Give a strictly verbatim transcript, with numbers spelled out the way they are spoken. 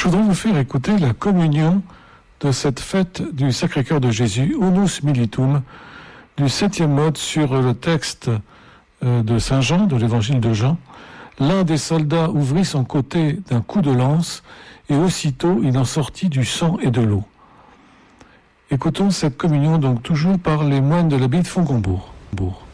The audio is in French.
voudrais vous faire écouter la communion de cette fête du Sacré-Cœur de Jésus, Unus Militum, du septième mode sur le texte de Saint Jean, de l'évangile de Jean. L'un des soldats ouvrit son côté d'un coup de lance et aussitôt il en sortit du sang et de l'eau. Écoutons cette communion donc toujours par les moines de l'abbaye de Fontcombourg.